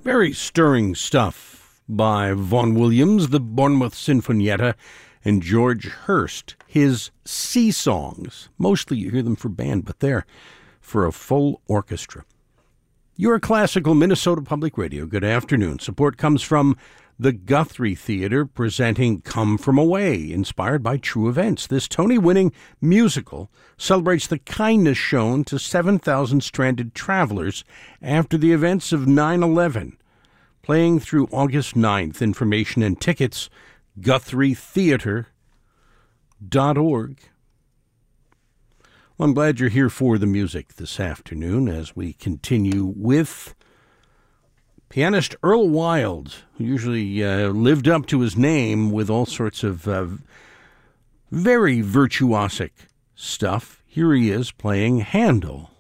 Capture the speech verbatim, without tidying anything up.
Very stirring stuff by Vaughan Williams, the Bournemouth Sinfonietta, and George Hurst, his sea songs. Mostly you hear them for band, but they're for a full orchestra. You're Classical Minnesota Public Radio. Good afternoon. Support comes from the Guthrie Theater, presenting Come From Away, inspired by true events. This Tony-winning musical celebrates the kindness shown to seven thousand stranded travelers after the events of nine eleven. Playing through August ninth. Information and tickets, guthrie theater dot org. Well, I'm glad you're here for the music this afternoon as we continue with pianist Earl Wild, who usually uh, lived up to his name with all sorts of uh, very virtuosic stuff. Here he is playing Handel.